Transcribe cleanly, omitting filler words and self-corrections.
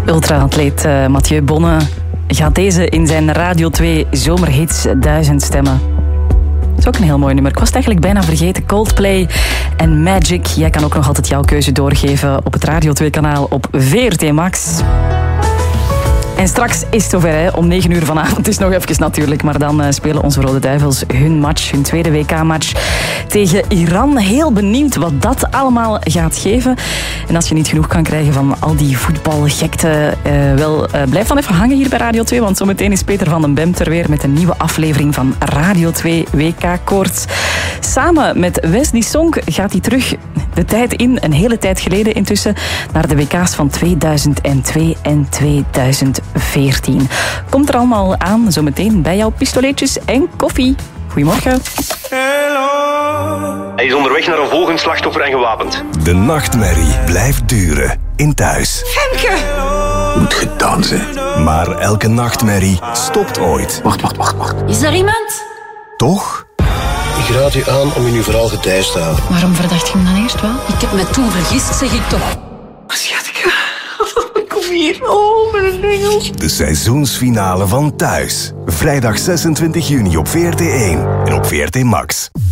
Ultra-atleet Mathieu Bonne gaat deze in zijn Radio 2 zomerhits 1000 stemmen. Dat is ook een heel mooi nummer. Ik was het eigenlijk bijna vergeten. Coldplay en Magic. Jij kan ook nog altijd jouw keuze doorgeven op het Radio 2-kanaal op VRT Max. En straks is het zover, hè. Om 9 uur vanavond. Het is nog even natuurlijk, maar dan spelen onze Rode Duivels hun match, hun tweede WK-match tegen Iran. Heel benieuwd wat dat allemaal gaat geven. En als je niet genoeg kan krijgen van al die voetbalgekte, blijf dan even hangen hier bij Radio 2, want zometeen is Peter van den Bemt er weer met een nieuwe aflevering van Radio 2 WK-koorts. Samen met Wesley Sonk gaat hij terug de tijd in, een hele tijd geleden intussen, naar de WK's van 2002 en 2014. Komt er allemaal aan zometeen bij jouw pistoletjes en koffie. Goedemorgen. Hij is onderweg naar een volgend slachtoffer en gewapend. De nachtmerrie blijft duren in thuis. Femke! Moet gedaan zijn. Maar elke nachtmerrie stopt ooit. Wacht. Is er iemand? Toch? Ik raad u aan om in uw verhaal getijs te houden. Waarom verdacht je me dan eerst wel? Ik heb me toen vergist, zeg ik toch. Schatje, kom hier. Oh, mijn engel. De seizoensfinale van Thuis. Vrijdag 26 juni op VRT1 en op VRT Max.